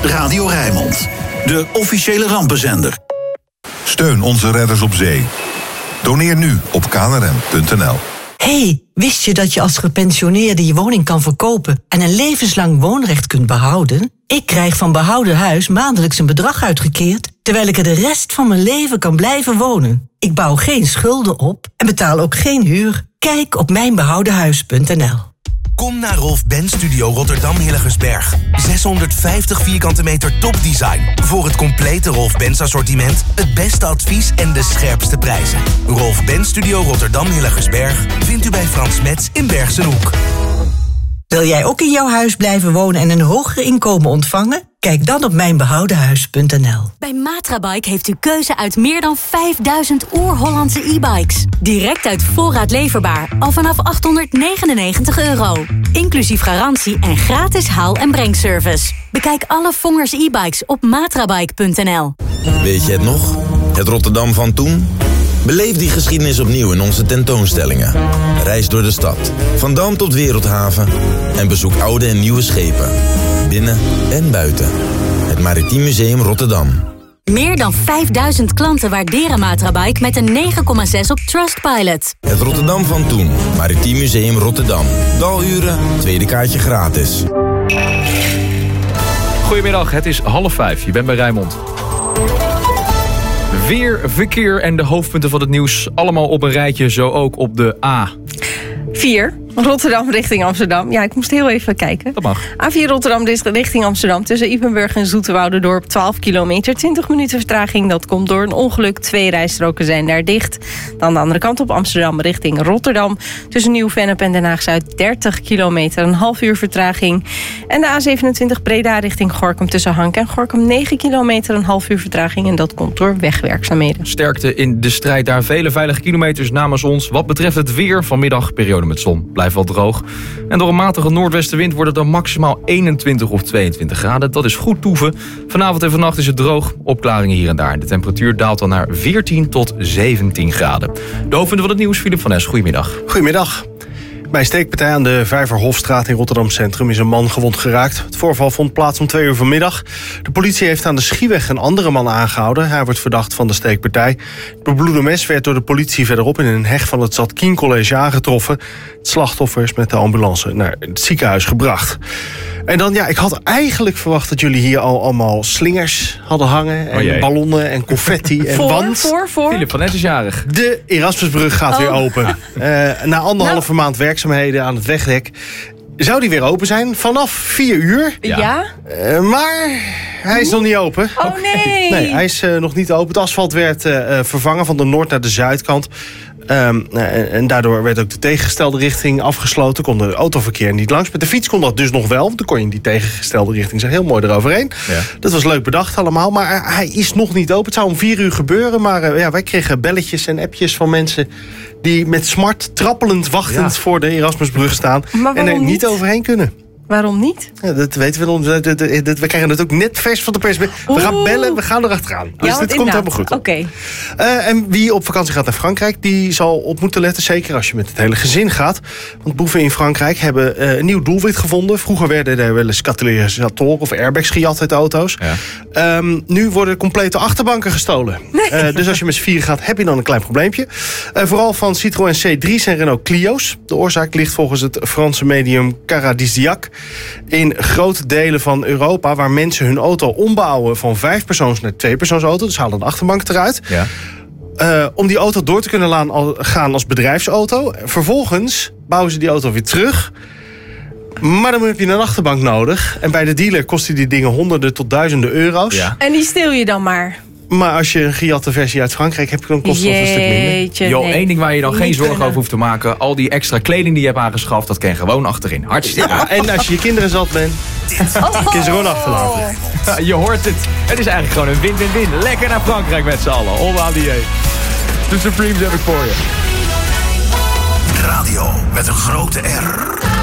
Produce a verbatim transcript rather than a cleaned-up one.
Radio Rijnmond, de officiële rampenzender. Steun onze redders op zee. Doneer nu op k n r m punt n l. Hey, wist je dat je als gepensioneerde je woning kan verkopen en een levenslang woonrecht kunt behouden? Ik krijg van Behouden Huis maandelijks een bedrag uitgekeerd, terwijl ik er de rest van mijn leven kan blijven wonen. Ik bouw geen schulden op en betaal ook geen huur. Kijk op mijn behouden huis punt n l. Kom naar Rolf Benz Studio Rotterdam Hillegersberg. zeshonderdvijftig vierkante meter topdesign. Voor het complete Rolf Benz assortiment, het beste advies en de scherpste prijzen. Rolf Benz Studio Rotterdam Hillegersberg vindt u bij Frans Metz in Bergsenhoek. Wil jij ook in jouw huis blijven wonen en een hoger inkomen ontvangen? Kijk dan op mijn behouden huis punt n l. Bij Matrabike heeft u keuze uit meer dan vijfduizend oer-Hollandse e-bikes. Direct uit voorraad leverbaar, al vanaf achthonderdnegenennegentig euro. Inclusief garantie en gratis haal- en brengservice. Bekijk alle Vongers e-bikes op matrabike punt n l. Weet je het nog? Het Rotterdam van toen? Beleef die geschiedenis opnieuw in onze tentoonstellingen. Reis door de stad, van Dam tot Wereldhaven. En bezoek oude en nieuwe schepen. Binnen en buiten. Het Maritiem Museum Rotterdam. Meer dan vijfduizend klanten waarderen Matrabike met een negen komma zes op Trustpilot. Het Rotterdam van toen. Maritiem Museum Rotterdam. Daluren, tweede kaartje gratis. Goedemiddag, het is half vijf. Je bent bij Rijnmond. Weer, verkeer en de hoofdpunten van het nieuws. Allemaal op een rijtje, zo ook op de A. vier. Rotterdam richting Amsterdam. Ja, ik moest heel even kijken. Dat mag. A vier Rotterdam richting Amsterdam. Tussen Ypenburg en Zoeterwouderdorp twaalf kilometer. twintig minuten vertraging. Dat komt door een ongeluk. Twee rijstroken zijn daar dicht. Dan de andere kant op Amsterdam richting Rotterdam. Tussen Nieuw-Vennep en Den Haag-Zuid dertig kilometer. Een half uur vertraging. En de A zevenentwintig Breda richting Gorinchem. Tussen Hank en Gorinchem negen kilometer. Een half uur vertraging. En dat komt door wegwerkzaamheden. Sterkte in de strijd daar. Vele veilige kilometers namens ons. Wat betreft het weer, vanmiddag periode met zon. Blijft wel droog. En door een matige noordwestenwind wordt het dan maximaal eenentwintig of tweeëntwintig graden. Dat is goed toeven. Vanavond en vannacht is het droog. Opklaringen hier en daar. De temperatuur daalt dan naar veertien tot zeventien graden. De hoofdpunten van het nieuws, Philip van Es. Goedemiddag. Goedemiddag. Bij een steekpartij aan de Vijverhofstraat in Rotterdam Centrum is een man gewond geraakt. Het voorval vond plaats om twee uur vanmiddag. De politie heeft aan de Schieweg een andere man aangehouden. Hij wordt verdacht van de steekpartij. Het bebloede mes werd door de politie verderop in een heg van het Zadkien College aangetroffen. Het slachtoffer is met de ambulance naar het ziekenhuis gebracht. En dan, ja, ik had eigenlijk verwacht dat jullie hier al allemaal slingers hadden hangen. En oh ballonnen en confetti en voor, want... Voor, voor. Philip van Es is jarig. De Erasmusbrug gaat oh. weer open. Uh, na anderhalve nou. maand werkzaamheden aan het wegdek zou die weer open zijn vanaf vier uur. Ja. ja? Uh, maar hij is nog niet open. Oh nee. Nee, hij is uh, nog niet open. Het asfalt werd uh, vervangen van de noord naar de zuidkant. Um, en, en daardoor werd ook de tegengestelde richting afgesloten. Kon de autoverkeer niet langs. Met de fiets kon dat dus nog wel. Want dan kon je in die tegengestelde richting zijn heel mooi eroverheen. Ja. Dat was leuk bedacht allemaal. Maar hij is nog niet open. Het zou om vier uur gebeuren. Maar uh, ja, wij kregen belletjes en appjes van mensen die met smart trappelend wachtend ja. voor de Erasmusbrug staan. En er niet, niet overheen kunnen. Waarom niet? Ja, dat weten we nog. Dat, dat, dat, we krijgen het ook net vers van de pers. We Oeh. gaan bellen, we gaan erachteraan. Dus ja, dit komt helemaal goed. Oké. Okay. Uh, en wie op vakantie gaat naar Frankrijk, die zal op moeten letten. Zeker als je met het hele gezin gaat. Want boeven in Frankrijk hebben uh, een nieuw doelwit gevonden. Vroeger werden er wel eens katalysatoren of airbags gejat uit auto's. Ja. Um, nu worden complete achterbanken gestolen. Nee. Uh, dus als je met z'n vieren gaat, heb je dan een klein probleempje. Uh, vooral van Citroën C drie's en Renault Clio's. De oorzaak ligt volgens het Franse medium Caradisiac in grote delen van Europa, waar mensen hun auto ombouwen van vijfpersoons naar tweepersoonsauto. Dus halen de achterbank eruit. Ja. Uh, om die auto door te kunnen gaan als bedrijfsauto. Vervolgens bouwen ze die auto weer terug. Maar dan heb je een achterbank nodig. En bij de dealer kosten die dingen honderden tot duizenden euro's. Ja. En die steel je dan maar. Maar als je een gejatte versie uit Frankrijk hebt, dan kost het een stuk minder. Jo, één ding waar je dan Niet geen zorgen over hoeft te maken. Al die extra kleding die je hebt aangeschaft, dat kan je gewoon achterin. Hartstikke. Ja, en als je je kinderen zat bent, oh. kun je ze gewoon achterlaten. Ja, je hoort het. Het is eigenlijk gewoon een win-win-win. Lekker naar Frankrijk met z'n allen. Onderaan die E. De Supremes heb ik voor je. Radio met een grote R.